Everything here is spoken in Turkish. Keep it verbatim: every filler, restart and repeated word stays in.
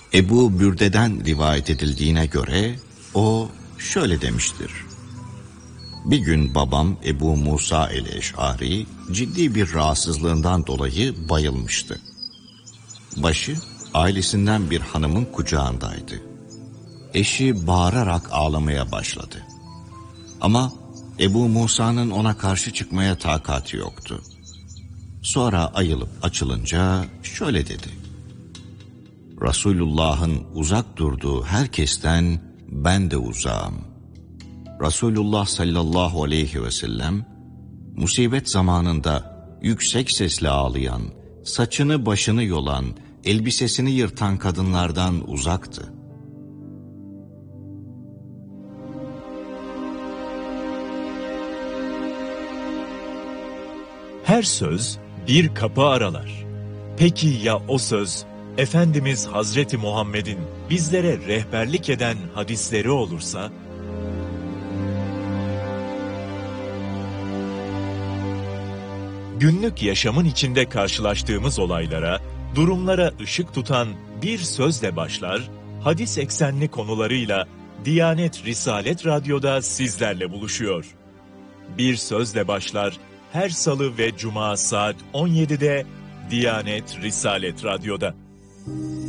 Ebu Bürde'den rivayet edildiğine göre o şöyle demiştir. Bir gün babam Ebu Musa el-Eş'ari ciddi bir rahatsızlığından dolayı bayılmıştı. Başı ailesinden bir hanımın kucağındaydı. Eşi bağırarak ağlamaya başladı. Ama Ebu Musa'nın ona karşı çıkmaya takati yoktu. Sonra ayılıp açılınca şöyle dedi. Resulullah'ın uzak durduğu herkesten ben de uzağım. Resulullah sallallahu aleyhi ve sellem musibet zamanında yüksek sesle ağlayan, saçını başını yolan, elbisesini yırtan kadınlardan uzaktı. Her söz bir kapı aralar. Peki ya o söz, Efendimiz Hazreti Muhammed'in bizlere rehberlik eden hadisleri olursa? Günlük yaşamın içinde karşılaştığımız olaylara, durumlara ışık tutan bir sözle başlar, hadis eksenli konularıyla Diyanet Risalet Radyo'da sizlerle buluşuyor. Bir sözle başlar, her salı ve cuma saat on yedide Diyanet Risalet Radyo'da.